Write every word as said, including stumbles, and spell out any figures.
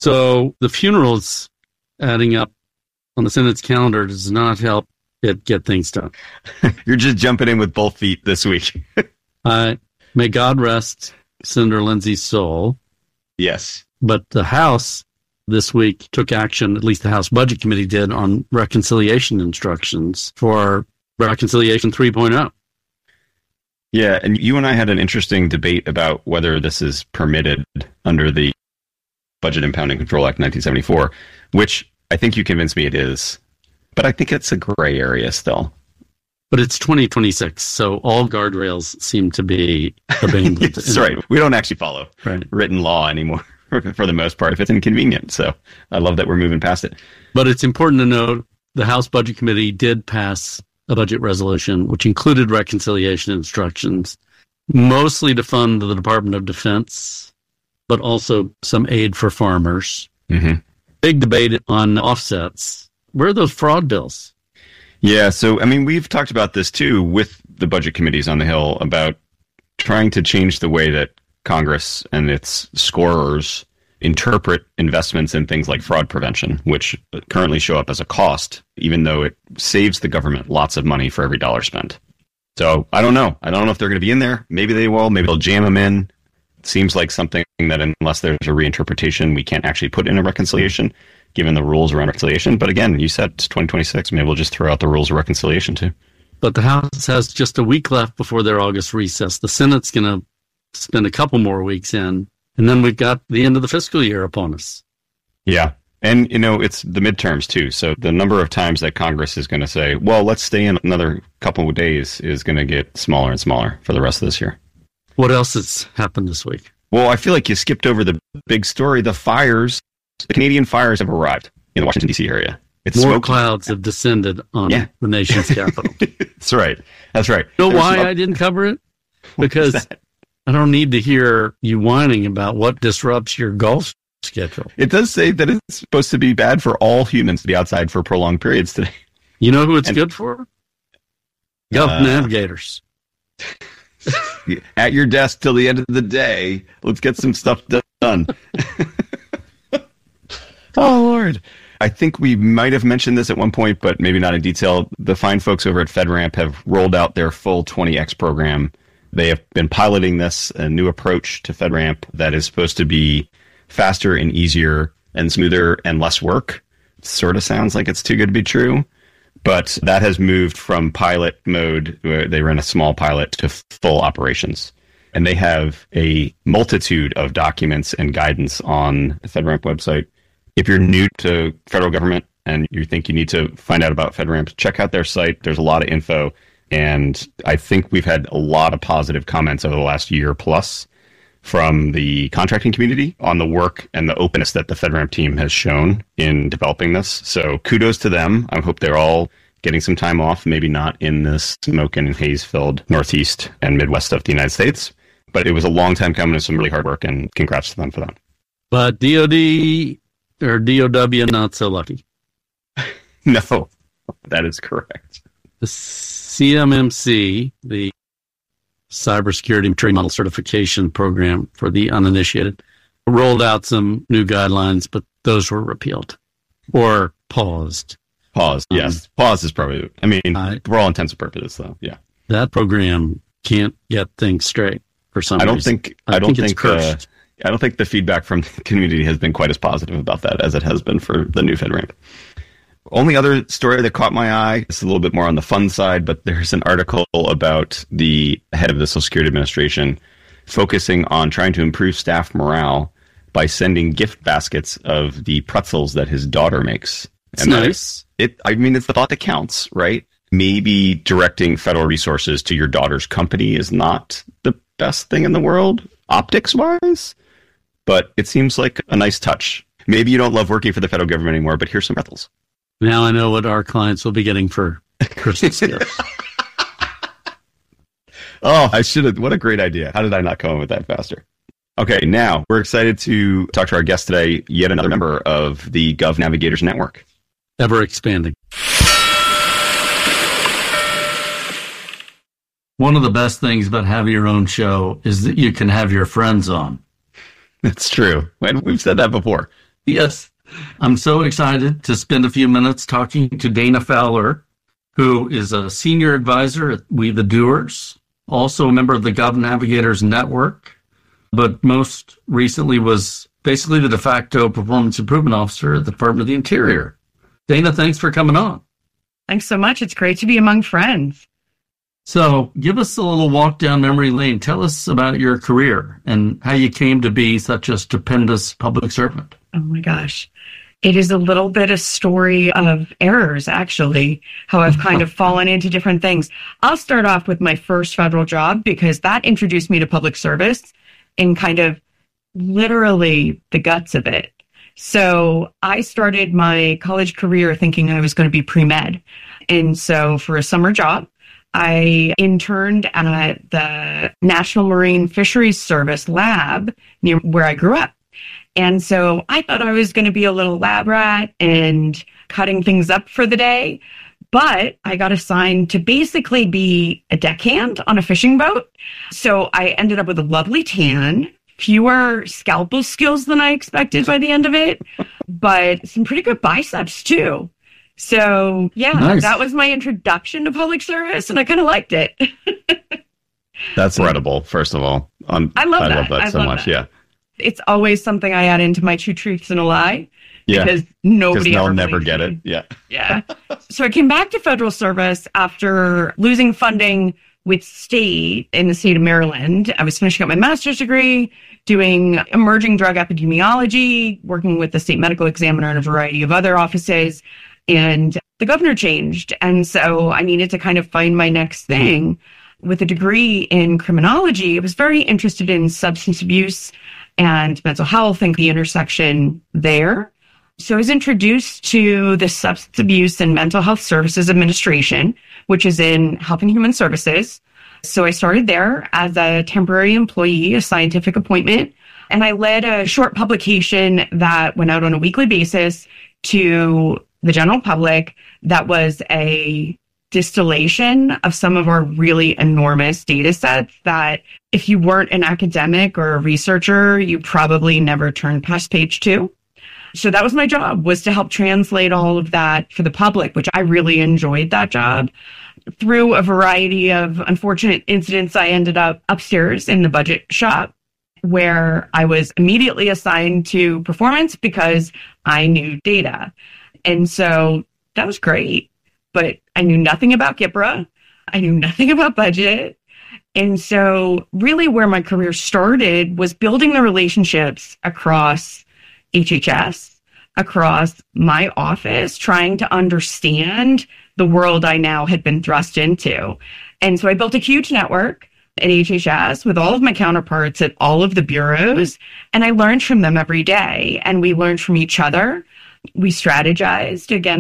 So the funerals adding up on the Senate's calendar does not help it get things done. You're just jumping in with both feet this week. uh, may God rest Senator Lindsey's soul. Yes. But the House this week took action, at least the House Budget Committee did, on reconciliation instructions for Reconciliation three point oh. Yeah, and you and I had an interesting debate about whether this is permitted under the Budget Impounding Control Act nineteen seventy-four, which I think you convinced me it is. But I think it's a gray area still. But it's twenty twenty-six, so all guardrails seem to be abandoned. That's right. We don't actually follow right. written law anymore for the most part if it's inconvenient. So I love that we're moving past it. But it's important to note the House Budget Committee did pass a budget resolution which included reconciliation instructions, mostly to fund the Department of Defense, but also some aid for farmers. Mm-hmm. Big debate on offsets. Where are those fraud bills? Yeah, so, I mean, we've talked about this, too, with the budget committees on the Hill about trying to change the way that Congress and its scorers interpret investments in things like fraud prevention, which currently show up as a cost, even though it saves the government lots of money for every dollar spent. So, I don't know. I don't know if they're going to be in there. Maybe they will. Maybe they'll jam them in. It seems like something that, unless there's a reinterpretation, we can't actually put in a reconciliation, given the rules around reconciliation. But again, you said it's twenty twenty-six. Maybe we'll just throw out the rules of reconciliation, too. But the House has just a week left before their August recess. The Senate's going to spend a couple more weeks in, and then we've got the end of the fiscal year upon us. Yeah. And, you know, it's the midterms, too. So the number of times that Congress is going to say, well, let's stay in another couple of days is going to get smaller and smaller for the rest of this year. What else has happened this week? Well, I feel like you skipped over the big story. The fires, the Canadian fires have arrived in the Washington, D C area. It's More smoky. clouds have descended on yeah. the nation's capital. That's right. That's right. You know There's why smoke. I didn't cover it? Because I don't need to hear you whining about what disrupts your golf schedule. It does say that it's supposed to be bad for all humans to be outside for prolonged periods today. You know who it's and, good for? Golf uh, navigators. At your desk till the end of the day. Let's get some stuff done. Oh, Lord. I think we might have mentioned this at one point, but maybe not in detail. The fine folks over at FedRAMP have rolled out their full twenty X program. They have been piloting this, a new approach to FedRAMP that is supposed to be faster and easier and smoother and less work. It sort of sounds like it's too good to be true. But that has moved from pilot mode, where they ran a small pilot, to full operations. And they have a multitude of documents and guidance on the FedRAMP website. If you're new to federal government and you think you need to find out about FedRAMP, check out their site. There's a lot of info. And I think we've had a lot of positive comments over the last year plus from the contracting community on the work and the openness that the FedRAMP team has shown in developing this. So kudos to them. I hope they're all getting some time off, maybe not in this smoke and haze-filled Northeast and Midwest of the United States. But it was a long time coming and some really hard work, and congrats to them for that. But D O D or D O W, not so lucky. No, that is correct. The C M M C, the Cybersecurity Maturity Model Certification Program for the uninitiated, rolled out some new guidelines, but those were repealed or paused. Pause, um, yes. Pause is probably, I mean, I, for all intents and purposes, though, yeah. That program can't get things straight for some I don't reason. think, I, I don't think, think, it's uh, I don't think the feedback from the community has been quite as positive about that as it has been for the new FedRAMP. Only other story that caught my eye is a little bit more on the fun side, but there's an article about the head of the Social Security Administration focusing on trying to improve staff morale by sending gift baskets of the pretzels that his daughter makes. It's and nice. It, I mean, it's the thought that counts, right? Maybe directing federal resources to your daughter's company is not the best thing in the world, optics-wise, but it seems like a nice touch. Maybe you don't love working for the federal government anymore, but here's some pretzels. Now I know what our clients will be getting for Christmas gifts. Oh, I should have. What a great idea. How did I not come up with that faster? Okay, now we're excited to talk to our guest today, yet another member of the Gov Navigators Network. Ever expanding. One of the best things about having your own show is that you can have your friends on. That's true. And we've said that before. Yes. I'm so excited to spend a few minutes talking to Dana Fowler, who is a senior advisor at We the Doers, also a member of the Gov Navigators Network, but most recently was basically the de facto performance improvement officer at the Department of the Interior. Dana, thanks for coming on. Thanks so much. It's great to be among friends. So give us a little walk down memory lane. Tell us about your career and how you came to be such a stupendous public servant. Oh my gosh. It is a little bit a story of errors, actually, how I've kind of fallen into different things. I'll start off with my first federal job because that introduced me to public service and kind of literally the guts of it. So I started my college career thinking I was going to be pre-med. And so for a summer job, I interned at the National Marine Fisheries Service lab near where I grew up. And so I thought I was going to be a little lab rat and cutting things up for the day. But I got assigned to basically be a deckhand on a fishing boat. So I ended up with a lovely tan, fewer scalpel skills than I expected by the end of it, but some pretty good biceps too. So, yeah, nice. That was my introduction to public service, and I kind of liked it. That's incredible, first of all. Um, I love I that. love that I so love much, that. yeah. It's always something I add into my two truths and a lie. Yeah. Because nobody they'll ever never get me. it. Yeah. Yeah. So I came back to federal service after losing funding with state in the state of Maryland. I was finishing up my master's degree, doing emerging drug epidemiology, working with the state medical examiner and a variety of other offices. And the governor changed. And so I needed to kind of find my next thing. With a degree in criminology, I was very interested in substance abuse and mental health and the intersection there. So I was introduced to the Substance Abuse and Mental Health Services Administration, which is in Health and Human Services. So I started there as a temporary employee, a scientific appointment, and I led a short publication that went out on a weekly basis to the general public that was a distillation of some of our really enormous data sets that if you weren't an academic or a researcher, you probably never turned past page two. So that was my job, was to help translate all of that for the public, which I really enjoyed that job. Through a variety of unfortunate incidents, I ended up upstairs in the budget shop where I was immediately assigned to performance because I knew data. And so that was great, but I knew nothing about G I P R A. I knew nothing about budget. And so really where my career started was building the relationships across H H S, across my office, trying to understand the world I now had been thrust into. And so I built a huge network at H H S with all of my counterparts at all of the bureaus, and I learned from them every day, and we learned from each other. We strategized, again,